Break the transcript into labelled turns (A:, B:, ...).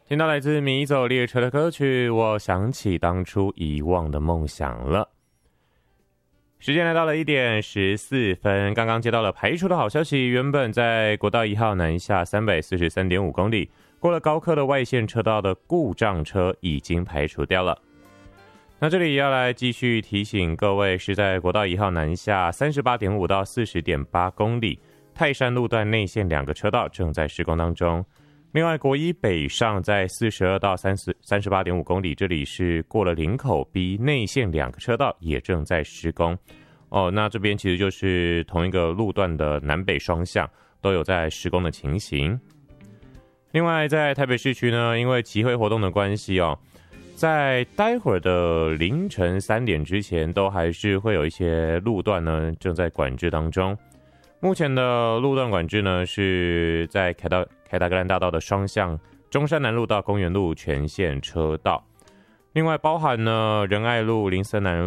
A: 听到来自迷走列车的歌曲，我想起当初遗忘的梦想了。时间来到了1点14分，刚刚接到了排除的好消息，原本在国道1号南下 343.5 公里，过了高科的外线车道的故障车已经排除掉了。那这里要来继续提醒各位，是在国道1号南下 38.5 到 40.8 公里，泰山路段内线2个车道正在施工当中。另外，国一北上在42到 38.5 公里，这里是过了林口 B 内线2个车道也正在施工。那这边其实就是同一个路段的南北双向都有在施工的情形。另外，在台北市区呢，因为集会活动的关系在待会儿的凌晨3点之前，都还是会有一些路段呢正在管制当中。目前的路段管制呢，是在凯达格兰大道的双向中山南路到公园路全线车道。另外包含呢仁爱路、林森南